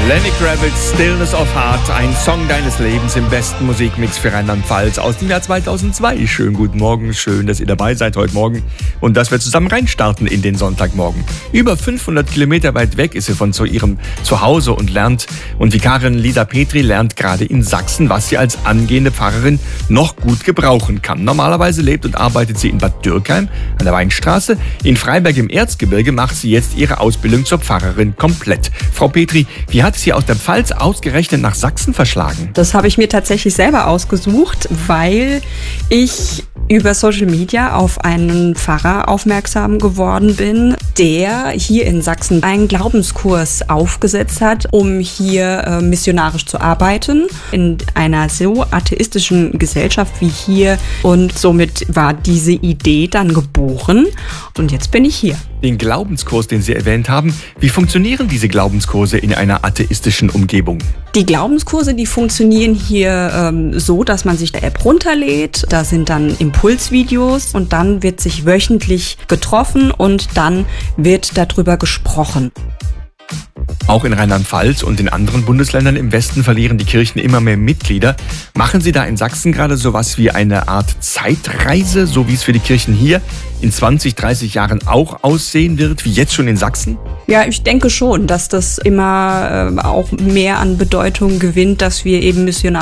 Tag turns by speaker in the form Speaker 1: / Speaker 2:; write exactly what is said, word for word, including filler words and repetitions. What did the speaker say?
Speaker 1: Lenny Kravitz, Stillness of Heart, ein Song deines Lebens im besten Musikmix für Rheinland-Pfalz aus dem Jahr zweitausendzwei. Schönen guten Morgen, schön, dass ihr dabei seid heute Morgen und dass wir zusammen reinstarten in den Sonntagmorgen. Über fünfhundert Kilometer weit weg ist sie von zu ihrem Zuhause und lernt, und Vikarin Lida Petri lernt gerade in Sachsen, was sie als angehende Pfarrerin noch gut gebrauchen kann. Normalerweise lebt und arbeitet sie in Bad Dürkheim an der Weinstraße. In Freiberg im Erzgebirge macht sie jetzt ihre Ausbildung zur Pfarrerin komplett. Frau Petri, wie hat Sie aus der Pfalz ausgerechnet nach Sachsen verschlagen?
Speaker 2: Das habe ich mir tatsächlich selber ausgesucht, weil ich über Social Media auf einen Pfarrer aufmerksam geworden bin, der hier in Sachsen einen Glaubenskurs aufgesetzt hat, um hier äh, missionarisch zu arbeiten in einer so atheistischen Gesellschaft wie hier. Und somit war diese Idee dann geboren und jetzt bin ich hier.
Speaker 1: Den Glaubenskurs, den Sie erwähnt haben, wie funktionieren diese Glaubenskurse in einer atheistischen Umgebung?
Speaker 2: Die Glaubenskurse, die funktionieren hier ähm, so, dass man sich die App runterlädt. Da sind dann Impulsvideos und dann wird sich wöchentlich getroffen und dann wird darüber gesprochen.
Speaker 1: Auch in Rheinland-Pfalz und in anderen Bundesländern im Westen verlieren die Kirchen immer mehr Mitglieder. Machen Sie da in Sachsen gerade sowas wie eine Art Zeitreise, so wie es für die Kirchen hier in zwanzig, dreißig Jahren auch aussehen wird, wie jetzt schon in Sachsen?
Speaker 2: Ja, ich denke schon, dass das immer äh, auch mehr an Bedeutung gewinnt, dass wir eben missionarisch